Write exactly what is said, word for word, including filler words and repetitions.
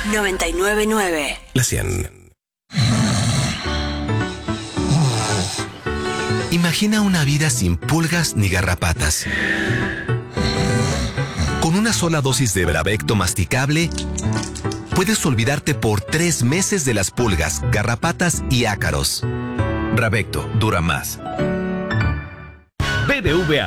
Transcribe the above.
noventa y nueve punto nueve. La cien. Imagina una vida sin pulgas ni garrapatas. Con una sola dosis de Bravecto masticable, puedes olvidarte por tres meses de las pulgas, garrapatas y ácaros. Bravecto dura más. B B V A